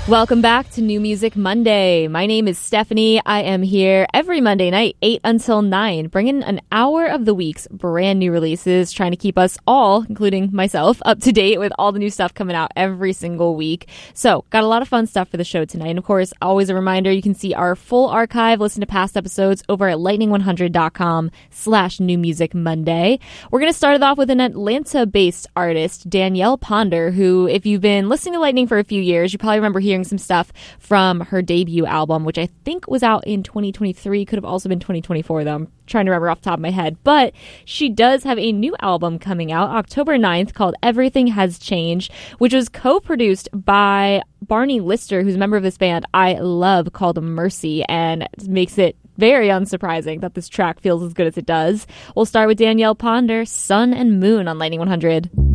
Welcome back to New Music Monday. My name is Stephanie. I am here every Monday night, 8 until 9, bringing an hour of the week's brand new releases, trying to keep us all, including myself, up to date with all the new stuff coming out every single week. So, got a lot of fun stuff for the show tonight. And of course, always a reminder, you can see our full archive, listen to past episodes over at lightning100.com/New Music Monday. We're going to start it off with an Atlanta-based artist, Danielle Ponder, who, if you've been listening to Lightning for a few years, you probably remember hearing some stuff from her debut album, which I think was out in 2023. Could have also been 2024, though. I'm trying to remember off the top of my head. But she does have a new album coming out October 9th called Everything Has Changed, which was co-produced by Barney Lister, who's a member of this band I love called Mercy, and makes it very unsurprising that this track feels as good as it does. We'll start with Danielle Ponder, Sun and Moon on Lightning 100.